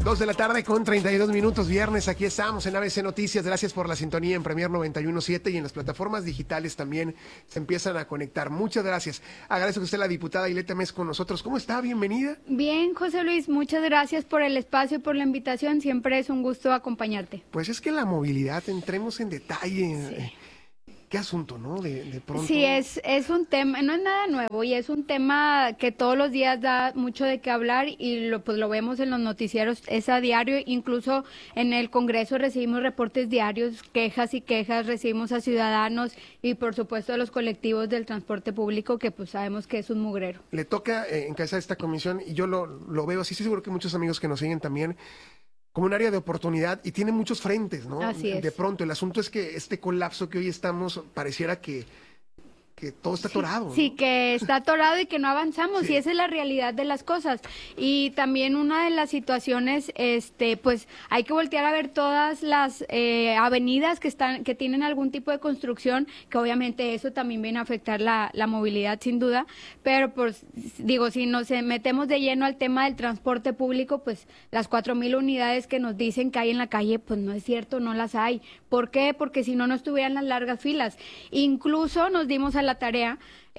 2 de la tarde con 32 minutos, viernes. Aquí estamos en ABC Noticias. Gracias por la sintonía en Premier 91.7 y en las plataformas digitales también se empiezan a conectar. Muchas gracias. Agradezco que esté la diputada Ailette Mes con nosotros. ¿Cómo está? Bienvenida. Bien, José Luis, muchas gracias por el espacio y por la invitación. Siempre es un gusto acompañarte. Pues es que la movilidad, entremos en detalle. Sí. Qué asunto, ¿no? De pronto. Sí, es un tema, no es nada nuevo y es un tema que todos los días da mucho de qué hablar y pues lo vemos en los noticieros, es a diario, incluso en el Congreso recibimos reportes diarios, quejas y quejas, recibimos a ciudadanos y por supuesto a los colectivos del transporte público que pues sabemos que es un mugrero. Le toca encabezar esta comisión y yo lo veo así, estoy seguro que muchos amigos que nos siguen también, como un área de oportunidad y tiene muchos frentes, ¿no? Así es. De pronto, el asunto es que este colapso que hoy estamos pareciera que todo está atorado. Sí, ¿no? que está atorado y que no avanzamos, Sí. y esa es la realidad de las cosas. Y también una de las situaciones, pues hay que voltear a ver todas las avenidas que tienen algún tipo de construcción, que obviamente eso también viene a afectar la movilidad sin duda, pero pues digo, si nos metemos de lleno al tema del transporte público, pues las 4,000 unidades que nos dicen que hay en la calle, pues no es cierto, no las hay. ¿Por qué? Porque si no, no estuvieran las largas filas. Incluso nos dimos a la tarea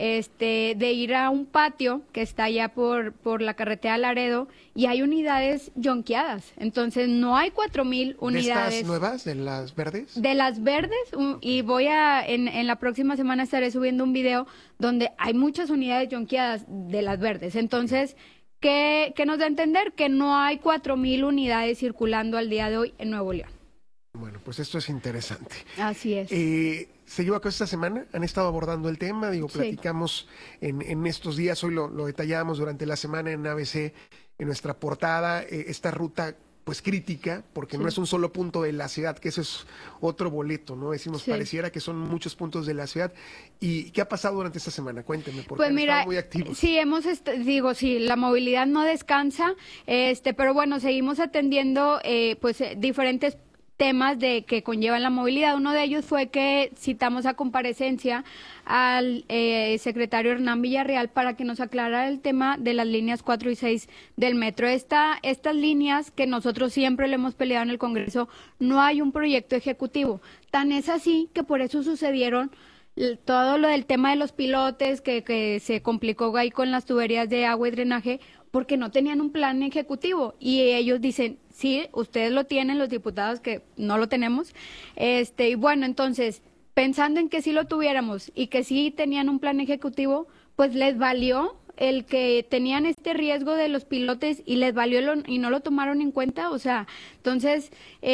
de ir a un patio que está allá por la carretera Laredo y hay unidades yonqueadas. Entonces no hay 4,000 unidades. ¿De estas nuevas, de las verdes? De las verdes, y en la próxima semana estaré subiendo un video donde hay muchas unidades yonqueadas de las verdes. Entonces, ¿qué nos da a entender? Que no hay 4,000 unidades circulando al día de hoy en Nuevo León. Bueno, pues esto es interesante. Así es. Se llevó a cabo esta semana, han estado abordando el tema, Sí. platicamos en estos días, hoy lo detallamos durante la semana en ABC, en nuestra portada, esta ruta pues crítica, porque Sí. no es un solo punto de la ciudad, que eso es otro boleto, ¿no? Decimos, Sí. pareciera que son muchos puntos de la ciudad. ¿Y qué ha pasado durante esta semana? Cuénteme, porque Pues han mira, estado muy activos. sí, sí, la movilidad no descansa, pero bueno, seguimos atendiendo diferentes temas que conllevan la movilidad. Uno de ellos fue que citamos a comparecencia al secretario Hernán Villarreal para que nos aclarara el tema de las líneas 4 y 6 del metro. Estas líneas que nosotros siempre le hemos peleado en el Congreso, no hay un proyecto ejecutivo. Tan es así que por eso sucedieron todo lo del tema de los pilotes que se complicó ahí con las tuberías de agua y drenaje, porque no tenían un plan ejecutivo y ellos dicen, sí, ustedes lo tienen, los diputados que no lo tenemos, y bueno, entonces, pensando en que sí lo tuviéramos y que sí tenían un plan ejecutivo, pues les valió el que tenían este riesgo de los pilotes y les valió y no lo tomaron en cuenta, o sea, entonces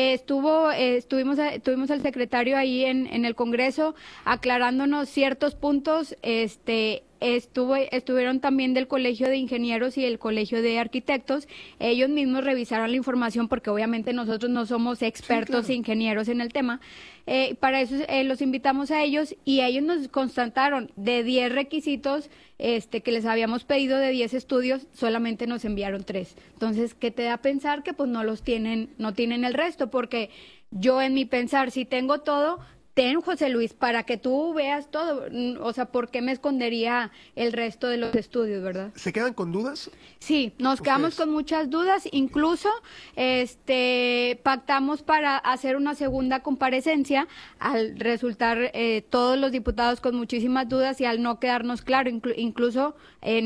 tuvimos al secretario ahí en el Congreso aclarándonos ciertos puntos, estuvieron también del Colegio de Ingenieros y el Colegio de Arquitectos. Ellos mismos revisaron la información porque obviamente nosotros no somos expertos claro. ingenieros en el tema. Para eso los invitamos a ellos y ellos nos constataron de 10 requisitos que les habíamos pedido, de 10 estudios, solamente nos enviaron 3. Entonces, ¿qué te da a pensar? Que pues no tienen el resto, porque yo en mi pensar, si tengo todo, ten, José Luis, para que tú veas todo. O sea, ¿por qué me escondería el resto de los estudios, verdad? ¿Se quedan con dudas? Sí, nos quedamos con muchas dudas, incluso pactamos para hacer una segunda comparecencia al resultar todos los diputados con muchísimas dudas y al no quedarnos claro, incluso en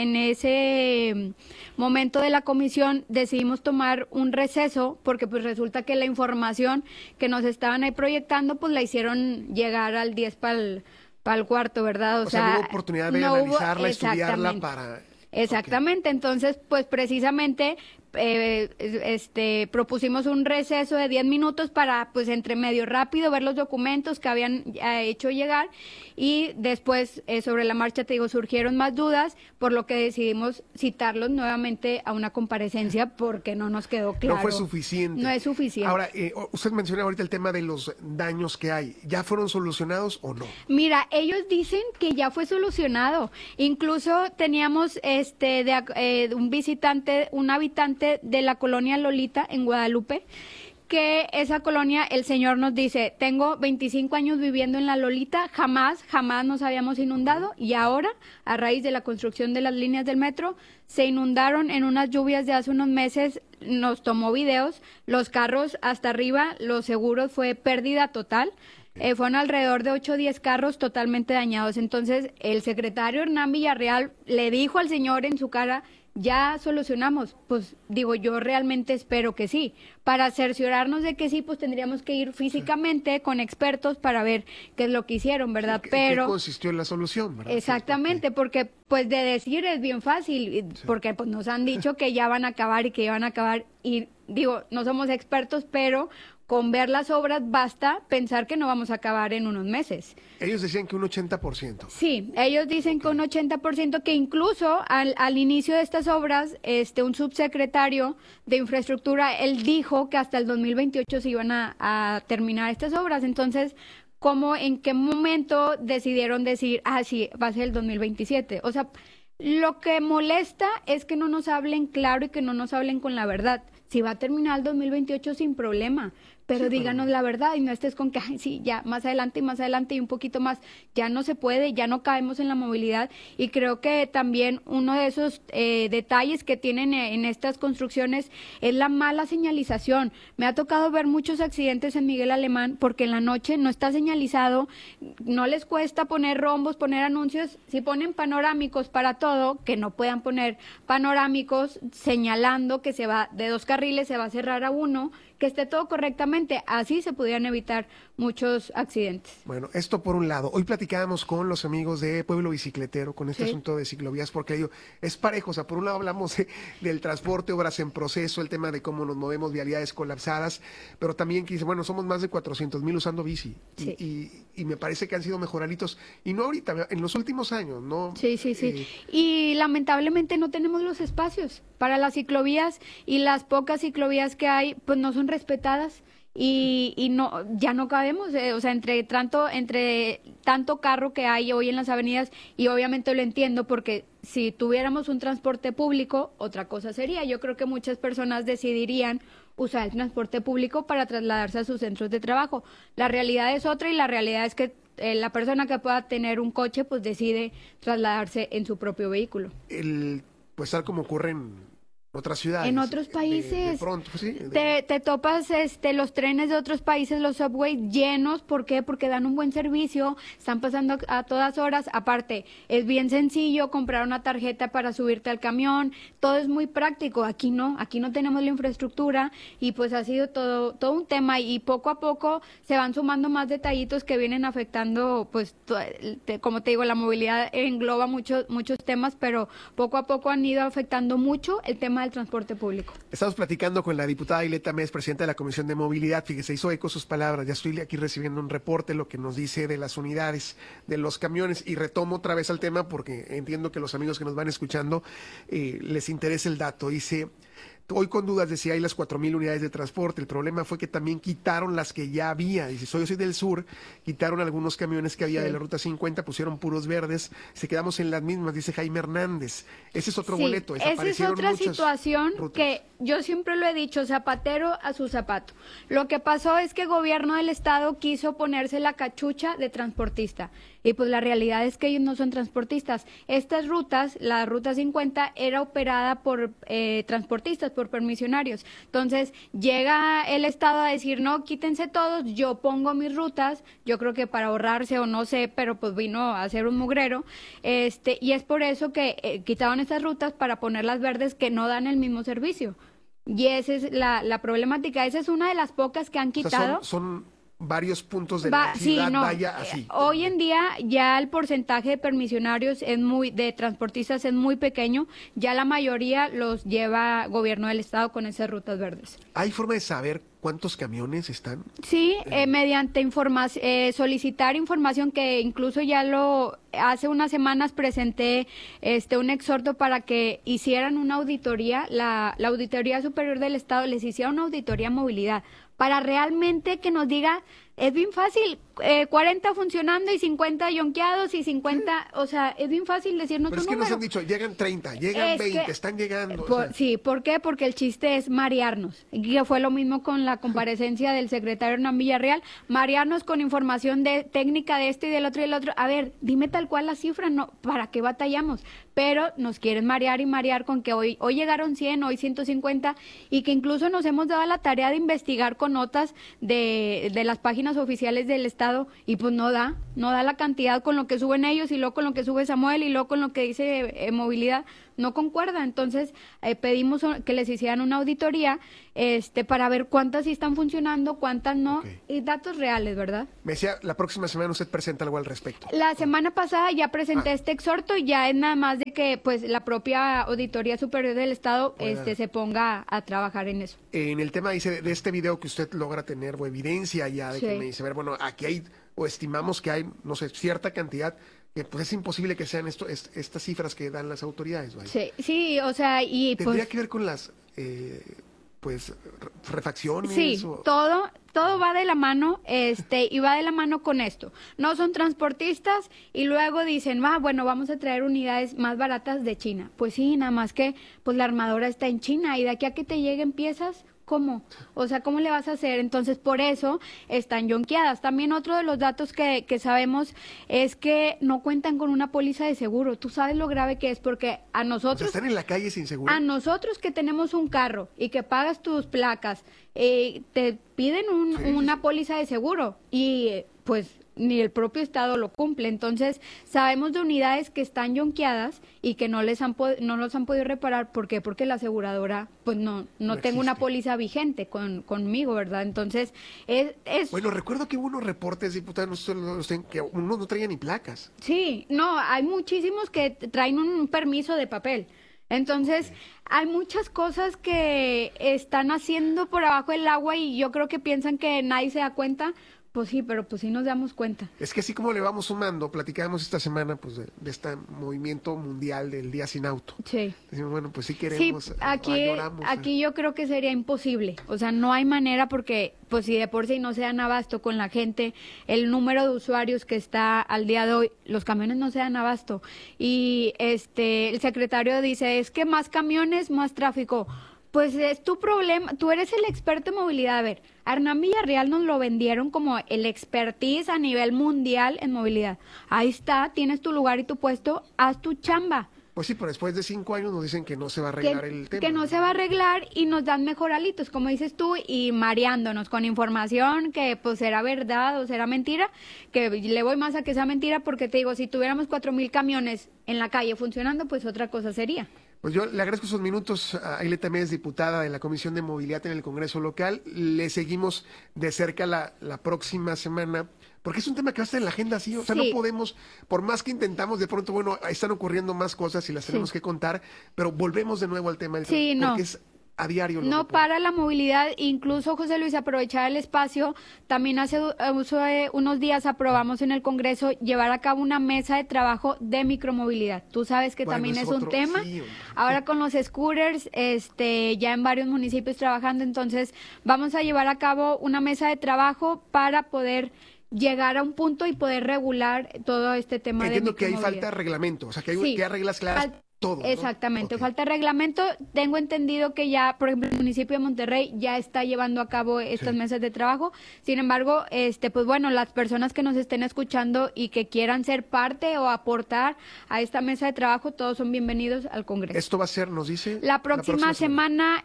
ese momento de la comisión decidimos tomar un receso porque pues resulta que la información que nos estaban ahí proyectando pues la hicieron llegar al 10 para el cuarto, ¿verdad? O sea, no hubo oportunidad de analizarla, estudiarla para... Exactamente, entonces, pues precisamente propusimos un receso de 10 minutos para, pues entre medio rápido, ver los documentos que habían hecho llegar y después, sobre la marcha, te digo, surgieron más dudas, por lo que decidimos citarlos nuevamente a una comparecencia porque no nos quedó claro. No fue suficiente. No es suficiente. Ahora, usted mencionó ahorita el tema de los daños que hay. ¿Ya fueron solucionados o no? Mira, ellos dicen que ya fue solucionado. Incluso teníamos un habitante de la colonia Lolita en Guadalupe que esa colonia, el señor nos dice, tengo 25 años viviendo en la Lolita, jamás nos habíamos inundado, y ahora, a raíz de la construcción de las líneas del metro, se inundaron en unas lluvias de hace unos meses, nos tomó videos, los carros hasta arriba, los seguros fue pérdida total. Fueron alrededor de 8 o 10 carros totalmente dañados. Entonces, el secretario Hernán Villarreal le dijo al señor en su cara, ya solucionamos. Pues digo, yo realmente espero que sí. Para cerciorarnos de que sí, pues tendríamos que ir físicamente con expertos para ver qué es lo que hicieron, ¿verdad? Pero ¿qué consistió en la solución, verdad? Exactamente, porque pues de decir es bien fácil, porque pues nos han dicho que ya van a acabar y que ya van a acabar, y digo, no somos expertos, pero con ver las obras basta pensar que no vamos a acabar en unos meses. Ellos decían que un 80%. Sí, ellos dicen que un 80%, que incluso al inicio de estas obras, un subsecretario de infraestructura, él dijo que hasta el 2028 se iban a terminar estas obras. Entonces, ¿cómo, en qué momento decidieron decir, sí, va a ser el 2027? O sea, lo que molesta es que no nos hablen claro y que no nos hablen con la verdad. Si va a terminar el 2028 sin problema, pero sí, díganos la verdad y no estés con que, sí, ya, más adelante y un poquito más. Ya no se puede, ya no caemos en la movilidad, y creo que también uno de esos detalles que tienen en estas construcciones es la mala señalización. Me ha tocado ver muchos accidentes en Miguel Alemán porque en la noche no está señalizado, no les cuesta poner rombos, poner anuncios. Si ponen panorámicos para todo, que no puedan poner panorámicos señalando que se va de 2 carriles, se va a cerrar a 1, que esté todo correctamente, así se pudieran evitar muchos accidentes. Bueno, esto por un lado. Hoy platicábamos con los amigos de Pueblo Bicicletero con este asunto de ciclovías, porque digo, es parejo. O sea, por un lado hablamos del transporte, obras en proceso, el tema de cómo nos movemos, vialidades colapsadas, pero también que dice, bueno, somos más de 400,000 usando bici, y me parece que han sido mejoralitos, y no ahorita, en los últimos años, ¿no? Sí. Y lamentablemente no tenemos los espacios para las ciclovías, y las pocas ciclovías que hay, pues no son respetadas. Y no, ya no cabemos, o sea, entre tanto carro que hay hoy en las avenidas, y obviamente lo entiendo porque si tuviéramos un transporte público, otra cosa sería. Yo creo que muchas personas decidirían usar el transporte público para trasladarse a sus centros de trabajo. La realidad es otra, y la realidad es que la persona que pueda tener un coche, pues decide trasladarse en su propio vehículo. Pues tal como ocurre en otras ciudades. En otros países. De pronto, sí. Te topas los trenes de otros países, los subways llenos. ¿Por qué? Porque dan un buen servicio, están pasando a todas horas. Aparte, es bien sencillo comprar una tarjeta para subirte al camión. Todo es muy práctico. Aquí no tenemos la infraestructura, y pues ha sido todo un tema, y poco a poco se van sumando más detallitos que vienen afectando, pues, como te digo, la movilidad engloba muchos temas, pero poco a poco han ido afectando mucho el tema del transporte público. Estamos platicando con la diputada Aileta Mes, presidenta de la Comisión de Movilidad. Fíjese, hizo eco sus palabras. Ya estoy aquí recibiendo un reporte, lo que nos dice de las unidades, de los camiones, y retomo otra vez al tema porque entiendo que los amigos que nos van escuchando les interesa el dato. Dice, hoy con dudas de si hay las 4,000 unidades de transporte. El problema fue que también quitaron las que ya había. Dice, yo soy del sur, quitaron algunos camiones que había de la Ruta 50, pusieron puros verdes, se quedamos en las mismas, dice Jaime Hernández. Ese es otro boleto. Esa es otra situación rutas. Que yo siempre lo he dicho, zapatero a su zapato. Lo que pasó es que el gobierno del estado quiso ponerse la cachucha de transportista, y pues la realidad es que ellos no son transportistas. Estas rutas, la Ruta 50, era operada por transportistas, por permisionarios. Entonces llega el estado a decir, no, quítense todos, yo pongo mis rutas. Yo creo que para ahorrarse, o no sé, pero pues vino a hacer un mugrero, y es por eso que quitaron estas rutas para poner las verdes, que no dan el mismo servicio. Y esa es la problemática. Esa es una de las pocas que han quitado. O sea, son varios puntos de la ciudad, vaya así. Hoy en día ya el porcentaje de permisionarios de transportistas es muy pequeño. Ya la mayoría los lleva gobierno del estado con esas rutas verdes. ¿Hay forma de saber cuántos camiones están? Sí, mediante solicitar información, que incluso hace unas semanas presenté un exhorto para que hicieran una auditoría, la Auditoría Superior del Estado les hiciera una auditoría a movilidad, para realmente que nos diga Es bien fácil, 40 funcionando y 50 yonqueados y 50, o sea, es bien fácil decirnos Pero un es que nos número. han dicho, llegan 30, llegan Es 20, que, están llegando. Sí, ¿por qué? Porque el chiste es marearnos. Y que fue lo mismo con la comparecencia del secretario Hernán Villarreal, marearnos con información técnica de esto y del otro y del otro. A ver, dime tal cual la cifra, no, ¿para qué batallamos? Pero nos quieren marear y marear con que hoy llegaron 100, hoy 150, y que incluso nos hemos dado la tarea de investigar con notas de las páginas oficiales del Estado, y pues no da la cantidad con lo que suben ellos y luego con lo que sube Samuel y luego con lo que dice movilidad, no concuerda. Entonces pedimos que les hicieran una auditoría para ver cuántas sí están funcionando, cuántas no, y datos reales, ¿verdad? Me decía, la próxima semana usted presenta algo al respecto. La semana pasada ya presenté este exhorto y ya es nada más de que pues la propia Auditoría Superior del Estado se ponga a trabajar en eso. En el tema dice de este video que usted logra tener o evidencia ya de que me dice, ver, bueno, aquí hay o estimamos que hay, no sé, cierta cantidad, que pues es imposible que sean estas cifras que dan las autoridades, ¿vale? Sí, o sea, y ¿Tendría pues que ver con las refacciones? sí, todo va de la mano, y va de la mano con esto. No son transportistas y luego dicen, bueno, vamos a traer unidades más baratas de China. Pues sí, nada más que pues la armadora está en China y de aquí a que te lleguen piezas, ¿cómo? O sea, ¿cómo le vas a hacer? Entonces, por eso están yonqueadas. También otro de los datos que sabemos es que no cuentan con una póliza de seguro. Tú sabes lo grave que es, porque a nosotros... O sea, están en la calle sin seguro. A nosotros que tenemos un carro y que pagas tus placas, te piden una póliza de seguro y pues ni el propio Estado lo cumple. Entonces, sabemos de unidades que están yonqueadas y que no los han podido reparar. ¿Por qué? Porque la aseguradora pues no tengo una póliza vigente conmigo, ¿verdad? Entonces, es... Bueno, recuerdo que hubo unos reportes, diputados, que unos no traían ni placas. Sí, no, hay muchísimos que traen un permiso de papel. Entonces, hay muchas cosas que están haciendo por abajo del agua y yo creo que piensan que nadie se da cuenta. Pues sí, pero pues sí nos damos cuenta. Es que así como le vamos sumando, platicábamos esta semana pues de este movimiento mundial del Día Sin Auto. Sí. Decimos, bueno, pues sí queremos, sí, aquí yo creo que sería imposible. O sea, no hay manera porque pues si de por sí no se dan abasto con la gente, el número de usuarios que está al día de hoy, los camiones no se dan abasto. Y el secretario dice, es que más camiones, más tráfico. Pues es tu problema, tú eres el experto en movilidad. A ver, a Hernán Villarreal nos lo vendieron como el expertise a nivel mundial en movilidad. Ahí está, tienes tu lugar y tu puesto, haz tu chamba. Pues sí, pero después de 5 años nos dicen que no se va a arreglar el tema. Que no se va a arreglar y nos dan mejoralitos, como dices tú, y mareándonos con información que pues será verdad o será mentira, que le voy más a que sea mentira porque te digo, si tuviéramos 4,000 camiones en la calle funcionando, pues otra cosa sería. Pues yo le agradezco esos minutos a Aileta Méndez, diputada de la Comisión de Movilidad en el Congreso Local. Le seguimos de cerca la próxima semana, porque es un tema que va a estar en la agenda así. O sea, no podemos, por más que intentamos, de pronto, bueno, están ocurriendo más cosas y las tenemos que contar, pero volvemos de nuevo al tema del porque es a diario. No para la movilidad, incluso José Luis, aprovechar el espacio, también hace unos días aprobamos en el Congreso llevar a cabo una mesa de trabajo de micromovilidad. Tú sabes que también es un tema. Ahora con los scooters, ya en varios municipios trabajando, entonces vamos a llevar a cabo una mesa de trabajo para poder llegar a un punto y poder regular todo este tema. Entiendo que hay falta de reglamento, o sea, que hay reglas claras. Todo, exactamente, falta reglamento. Tengo entendido que ya, por ejemplo, el municipio de Monterrey ya está llevando a cabo estas mesas de trabajo. Sin embargo, pues bueno, las personas que nos estén escuchando y que quieran ser parte o aportar a esta mesa de trabajo, todos son bienvenidos al Congreso. Esto va a ser, nos dice, la próxima semana.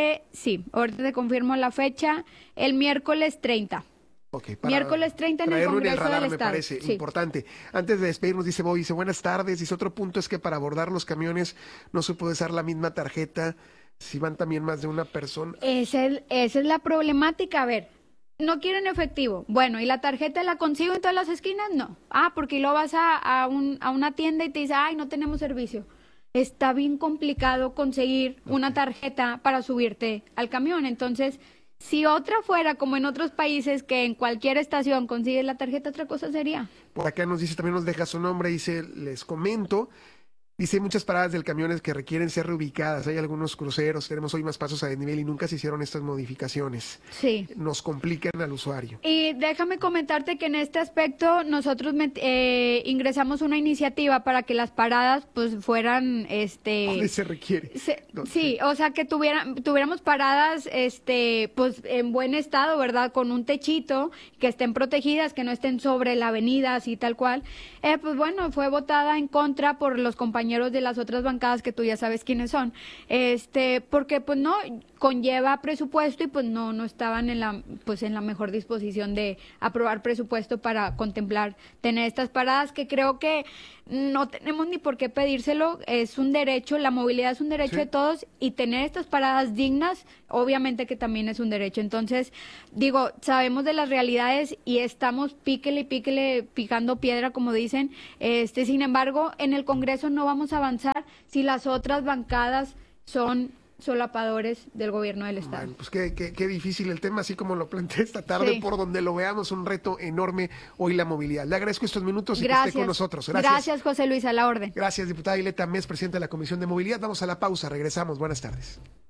Sí, ahorita te confirmo la fecha, el miércoles 30. Miércoles 30 en el Congreso en el radar, del me Estado. Parece importante. Antes de despedirnos, dice buenas tardes. Dice, otro punto es que para abordar los camiones no se puede usar la misma tarjeta si van también más de una persona. Esa es la problemática. A ver, no quieren efectivo. Bueno, ¿y la tarjeta la consigo en todas las esquinas? No. Porque luego vas a una tienda y te dice, no tenemos servicio. Está bien complicado conseguir una tarjeta para subirte al camión. Entonces, si otra fuera como en otros países que en cualquier estación consigues la tarjeta, otra cosa sería. Por acá nos dice, también nos deja su nombre, dice, les comento Dice, hay muchas paradas del camiones que requieren ser reubicadas. Hay algunos cruceros, tenemos hoy más pasos a desnivel y nunca se hicieron estas modificaciones. Sí. Nos complican al usuario. Y déjame comentarte que en este aspecto nosotros ingresamos una iniciativa para que las paradas pues fueran ¿Dónde se requiere? Sí, o sea que tuviéramos paradas pues en buen estado, ¿verdad? Con un techito, que estén protegidas, que no estén sobre la avenida así tal cual. Pues bueno, fue votada en contra por los compañeros de las otras bancadas que tú ya sabes quiénes son. Porque pues no conlleva presupuesto y pues no estaban en la mejor disposición de aprobar presupuesto para contemplar tener estas paradas, que creo que no tenemos ni por qué pedírselo, es un derecho, la movilidad es un derecho de todos, y tener estas paradas dignas obviamente que también es un derecho. Entonces, digo, sabemos de las realidades y estamos píquele y píquele, picando piedra, como dicen. Sin embargo, en el Congreso no vamos a avanzar si las otras bancadas son solapadores del gobierno del Estado. Bueno, pues qué difícil el tema, así como lo planteé esta tarde, Sí. por donde lo veamos, un reto enorme hoy la movilidad. Le agradezco estos minutos y que Gracias. esté con nosotros. Gracias, José Luis, a la orden. Gracias, diputada Ileta Mes, presidenta de la Comisión de Movilidad. Vamos a la pausa, regresamos. Buenas tardes.